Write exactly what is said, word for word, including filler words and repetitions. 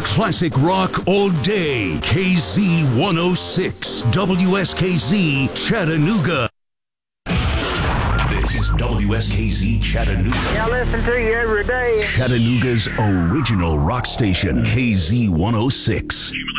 classic rock all day. K Z one oh six, W S K Z, Chattanooga. This is W S K Z Chattanooga. I listen to you every day. Chattanooga's original rock station, K Z one oh six.